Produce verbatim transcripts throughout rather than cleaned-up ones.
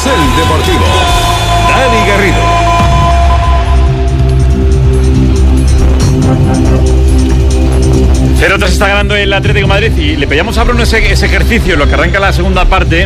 Carrusel Deportivo. Dani Garrido. cero tres está ganando el Atlético de Madrid y le pedíamos a Bruno ese, ese ejercicio, lo que arranca la segunda parte,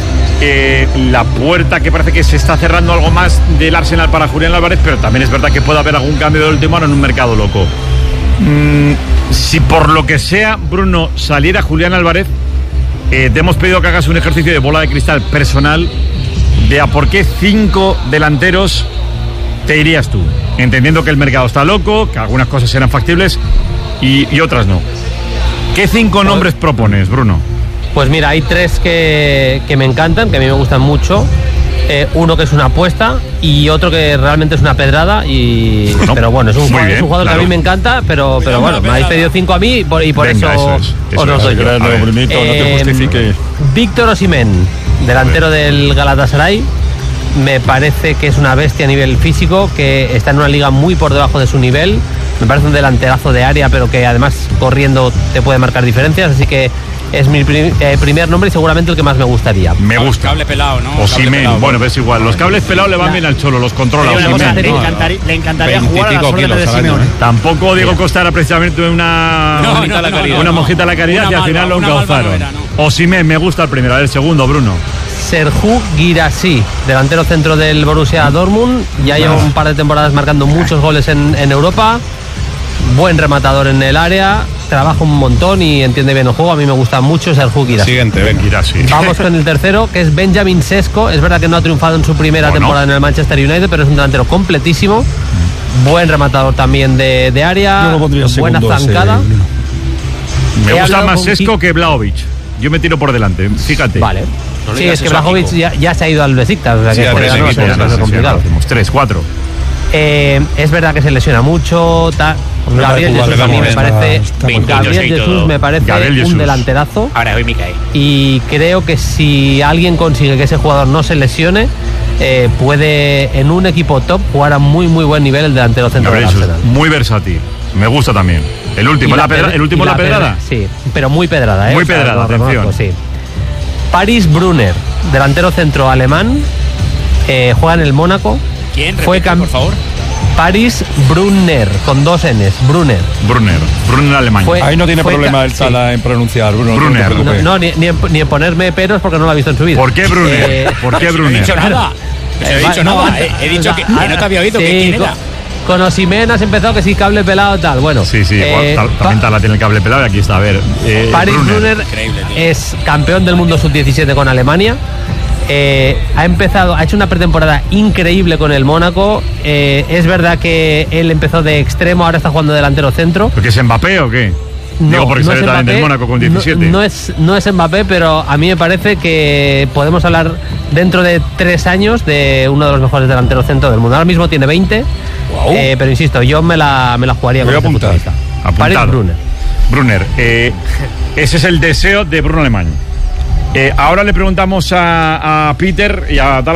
eh, la puerta que parece que se está cerrando algo más del Arsenal para Julián Álvarez, pero también es verdad que puede haber algún cambio de último hora en un mercado loco. Mm, si por lo que sea, Bruno, saliera Julián Álvarez, eh, te hemos pedido que hagas un ejercicio de bola de cristal personal de a por qué cinco delanteros te irías tú, entendiendo que el mercado está loco, que algunas cosas serán factibles Y, y otras no. ¿Qué cinco pues, nombres propones, Bruno? Pues mira, hay tres que, que me encantan, que a mí me gustan mucho. Eh, uno que es una apuesta y otro que realmente es una pedrada. Y bueno, pero bueno, es un jugador, bien, es un jugador claro. que a mí me encanta, pero, pero bueno, me habéis pedido cinco a mí y por, y por Venga, eso, eso, es, eso os lo doy yo. Eh, Víctor Osimhen, delantero del Galatasaray. Me parece que es una bestia a nivel físico, que está en una liga muy por debajo de su nivel. Me parece un delanterazo de área, pero que además corriendo te puede marcar diferencias, así que es mi prim- eh, primer nombre y seguramente el que más me gustaría. Me gusta. Cable pelado, ¿no? Osimhen, bueno, ves igual. Los cables pelados le van la, bien al Cholo, los controla Osimhen. Le encantaría, le encantaría jugar a las órdenes de Simeone. Tampoco Diego Costa era precisamente una no, mojita no, a la no, caridad, no, una no. mojita a la caridad y al final lo encauzaron. No. Osimhen, me gusta el primero. A ver, el segundo, Bruno. Serhou Guirassy, delantero centro del Borussia Dortmund. Ya lleva un par de temporadas marcando muchos goles en, en Europa. Buen rematador en el área, trabaja un montón y entiende bien el juego. A mí me gusta mucho Serhou Guirassy. Siguiente, ven, Guirassy. Vamos con el tercero, que es Benjamin Sesko. Es verdad que no ha triunfado en su primera bueno. temporada en el Manchester United, pero es un delantero completísimo. Buen rematador también de, de área. Yo lo buena zancada. Ese, me gusta más Sesko que Vlahovic. Yo me tiro por delante, fíjate. Vale. No sí, es que Vlahovic ya, ya se ha ido al Besiktas, o sea sí, que fuera, no, es sí, complicado. Sí, tres, cuatro. Eh, es verdad que se lesiona mucho. Ta, Gabriel Jesús a mí me parece, Gabriel Jesús me parece un Jesús. delanterazo. Ahora hoy me cae. Y creo que si alguien consigue que ese jugador no se lesione, eh, puede en un equipo top jugar a muy muy buen nivel el delantero centro del Arsenal. Muy versátil. Me gusta también. El último, la, la, pedra, el último la, la pedrada. pedrada. Sí, pero muy pedrada, ¿eh? Muy o sea, pedrada, atención. Reconozco, sí. Paris Brunner, delantero centro alemán, eh, juega en el Mónaco. ¿Quién? Fue Repite, por favor. Paris Brunner, con dos N's, Brunner. Brunner, Brunner alemán. Fue, Ahí no tiene problema el Sala sí. en pronunciar, Bruno. Brunner. No, no ni, ni, en, ni en ponerme peros porque no lo ha visto en su vida. ¿Por qué Brunner? Eh, ¿Por qué Brunner? No he dicho nada. No he dicho no, nada. He, he dicho que, que no te había oído. Sí, que ¿quién era? Con Osimhen has empezado que sí, cable pelado tal. Bueno, sí, sí, eh, tal, también Tala tiene el cable pelado y aquí está. A ver, eh, Paris Brunner, Brunner es campeón del mundo sub diecisiete con Alemania. Eh, ha empezado, ha hecho una pretemporada increíble con el Mónaco. Eh, es verdad que él empezó de extremo, ahora está jugando delantero centro. ¿Porque es Mbappé o qué? No, Digo, porque no sale es también del Mónaco con diecisiete. No, no, es, no es Mbappé, pero a mí me parece que podemos hablar dentro de tres años de uno de los mejores delanteros centro del mundo. Ahora mismo tiene veinte, wow. eh, pero insisto, yo me la, me la jugaría Voy con este futbolista. Paris Brunner. Brunner, eh, ese es el deseo de Bruno Alemán. Eh, ahora le preguntamos a, a Peter y a Dala